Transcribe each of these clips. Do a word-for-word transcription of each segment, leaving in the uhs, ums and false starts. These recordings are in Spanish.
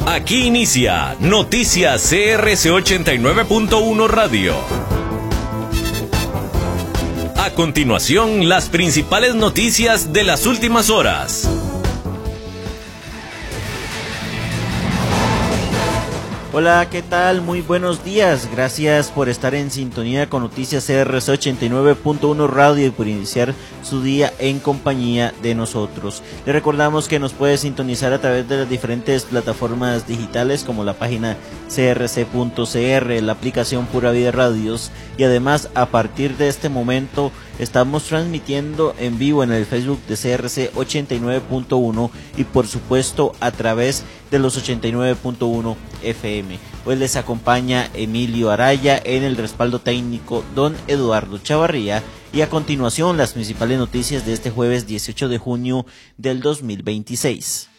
Aquí inicia Noticias C R C ochenta y nueve punto uno Radio. A continuación, las principales noticias de las últimas horas. Hola, ¿qué tal? Muy buenos días. Gracias por estar en sintonía con Noticias C R C ochenta y nueve punto uno Radio y por iniciar su día en compañía de nosotros. Le recordamos que nos puede sintonizar a través de las diferentes plataformas digitales como la página c r c punto c r, la aplicación Pura Vida Radios, y además a partir de este momento estamos transmitiendo en vivo en el Facebook de C R C ochenta y nueve punto uno y por supuesto a través de los ochenta y nueve punto uno F M. Hoy les acompaña Emilio Araya, en el respaldo técnico don Eduardo Chavarría, y a continuación las principales noticias de este jueves dieciocho de junio del dos mil veintiséis.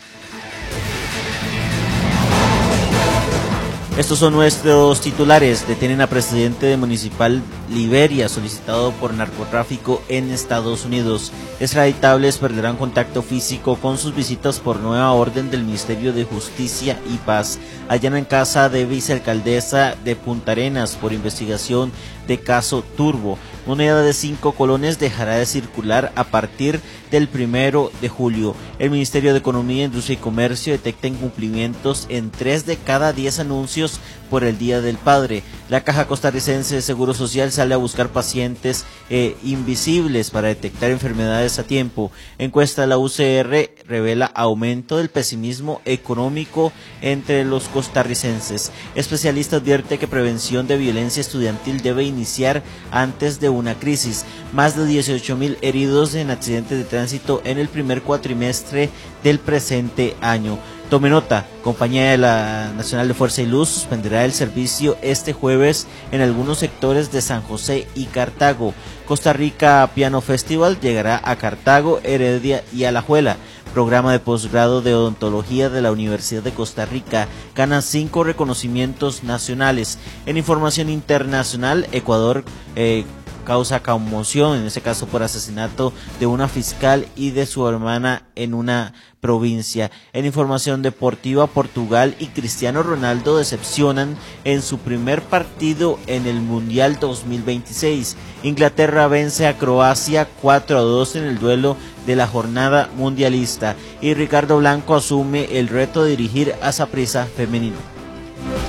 Estos son nuestros titulares. Detienen a presidente de Municipal Liberia solicitado por narcotráfico en Estados Unidos. Extraditables perderán contacto físico con sus visitas por nueva orden del Ministerio de Justicia y Paz. Allanan casa de vicealcaldesa de Punta Arenas por investigación de caso Turbo. Moneda de cinco colones dejará de circular a partir del primero de julio. El Ministerio de Economía, Industria y Comercio detecta incumplimientos en tres de cada diez anuncios por el Día del Padre. La Caja Costarricense de Seguro Social sale a buscar pacientes eh, invisibles para detectar enfermedades a tiempo. Encuesta de la U C R revela aumento del pesimismo económico entre los costarricenses. Especialista advierte que prevención de violencia estudiantil debe iniciar antes de una crisis. Más de dieciocho mil heridos en accidentes de tránsito en el primer cuatrimestre del presente año. Tome nota, Compañía de la Nacional de Fuerza y Luz suspenderá el servicio este jueves en algunos sectores de San José y Cartago. Costa Rica Piano Festival llegará a Cartago, Heredia y Alajuela. Programa de posgrado de odontología de la Universidad de Costa Rica gana cinco reconocimientos nacionales. En información internacional, Ecuador eh, causa conmoción, en este caso por asesinato de una fiscal y de su hermana en una provincia. En información deportiva, Portugal y Cristiano Ronaldo decepcionan en su primer partido en el Mundial dos mil veintiséis. Inglaterra vence a Croacia cuatro a dos en el duelo de la jornada mundialista y Ricardo Blanco asume el reto de dirigir a Saprissa femenino.